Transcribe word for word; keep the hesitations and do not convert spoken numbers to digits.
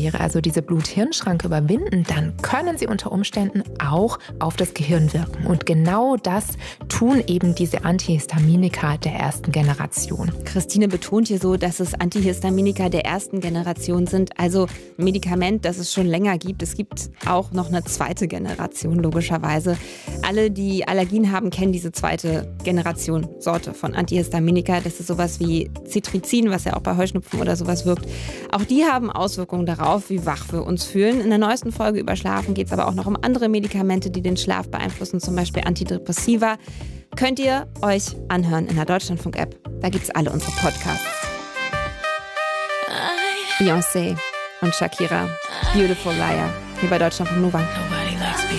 Blutschutzbarriere, also diese Blut-Hirn-Schranke überwinden, dann können sie unter Umständen auch auf das Gehirn wirken. Und genau das tun eben diese Antihistaminika der ersten Generation. Christine betont hier so, dass es Antihistaminika der ersten Generation sind, also ein Medikament, das es schon länger gibt. Es gibt auch noch eine zweite Generation, logischerweise. Alle, die Allergien haben, kennen diese zweite Generation Sorte von Antihistaminika. Das ist sowas wie Cetirizin, was ja auch bei Heuschnupfen oder sowas wirkt. Auch die haben Auswirkungen darauf, wie wach wir uns fühlen. In der neuesten Folge über Schlafen geht es aber auch noch um andere Medikamente, die den Schlaf beeinflussen, zum Beispiel Antidepressiva. Könnt ihr euch anhören in der Deutschlandfunk-App. Da gibt es alle unsere Podcasts. Beyoncé und Shakira, Beautiful Liar, hier bei Deutschlandfunk Nova.